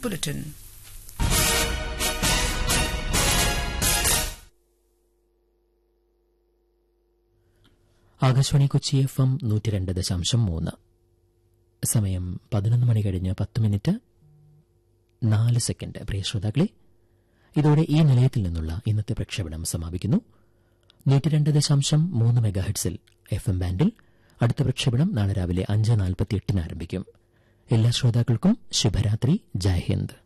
Bulletin. Akashvani Kochi FM 102.3. സമയം 11 മണി കഴിഞ്ഞ് 10 minute 4 second. പ്രിയ ശ്രോതാക്കളെ, ഇതോടെ ഈ നിലയത്തിൽ നിന്നുള്ള ഇന്നത്തെ പ്രക്ഷേപണം സമാപിക്കുന്നു. 102.3 മെഗാഹെർട്സിൽ FM ബാൻഡിൽ അടുത്ത പ്രക്ഷേപണം നാളെ രാവിലെ 5:48 ആരംഭിക്കും. എല്ലാ ശ്രോതാക്കൾക്കും ശുഭരാത്രി. ജയ് ഹിന്ദ്.